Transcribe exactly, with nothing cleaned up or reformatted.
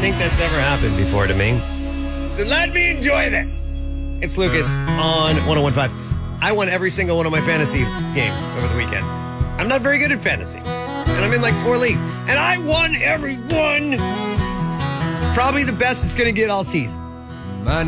think that's ever happened before to me. So let me enjoy this. It's Lucas on one oh one point five. I won every single one of my fantasy games over the weekend. I'm not very good at fantasy. And I'm in like four leagues. And I won every one. Probably the best it's going to get all season.